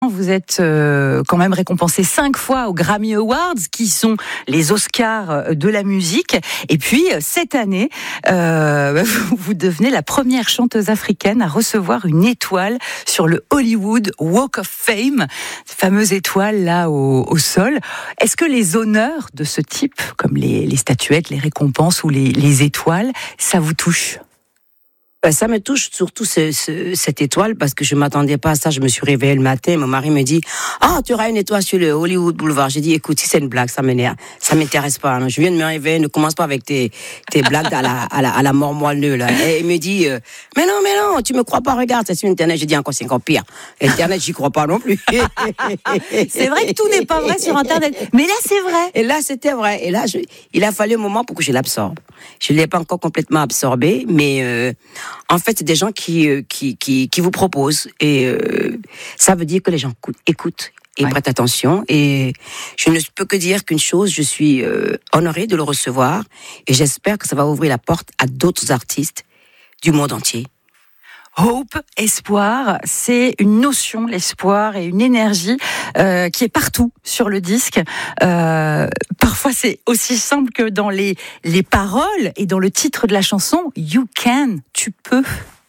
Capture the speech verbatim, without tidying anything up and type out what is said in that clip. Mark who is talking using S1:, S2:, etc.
S1: vous êtes euh, quand même récompensé cinq fois aux Grammy Awards, qui sont les Oscars de la musique. Et puis, cette année, euh, vous, vous devenez la première chanteuse africaine à recevoir une étoile sur le Hollywood Walk of Fame, cette fameuse étoile là au, au sol. Est-ce que les honneurs de ce type, comme les, les statuettes, les récompenses ou les, les étoiles, ça vous touche ?
S2: Ben, ça me touche surtout ce, ce, cette étoile parce que je m'attendais pas à ça. Je me suis réveillée le matin, mon mari me dit « Ah, tu auras une étoile sur le Hollywood Boulevard ». J'ai dit « Écoute, si c'est une blague, ça m'énerve, ça m'intéresse pas. Hein. Je viens de me réveiller, ne commence pas avec tes, tes blagues à la, à la, à la mort moelleux là. » Et il me dit euh, « Mais non, mais non, tu me crois pas, regarde, c'est sur Internet. » J'ai dit encore, c'est encore pire. Internet, j'y crois pas non plus.
S1: C'est vrai que tout n'est pas vrai sur Internet, mais là c'est vrai.
S2: Et là c'était vrai. Et là, je, il a fallu un moment pour que je l'absorbe. Je l'ai pas encore complètement absorbé, mais euh, en fait, c'est des gens qui, euh, qui, qui, qui vous proposent. Et euh, ça veut dire que les gens écoutent et ouais. prêtent attention. Et je ne peux que dire qu'une chose, je suis euh, honorée de le recevoir. Et j'espère que ça va ouvrir la porte à d'autres artistes du monde entier.
S1: Hope, espoir, c'est une notion, l'espoir et une énergie euh, qui est partout sur le disque. Euh, parfois, c'est aussi simple que dans les, les paroles et dans le titre de la chanson. You can, tu peux.